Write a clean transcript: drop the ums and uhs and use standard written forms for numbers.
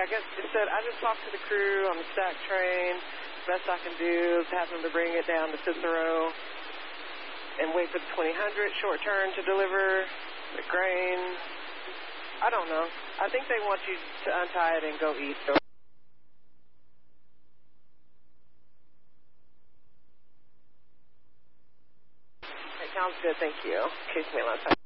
guess it said, I just talked to the crew on the stack train. Best I can do is have them to bring it down to Cicero and wait for the 2000 short turn to deliver the grain. I don't know. I think they want you to untie it and go eat. So. Sounds good, thank you. Case me last time.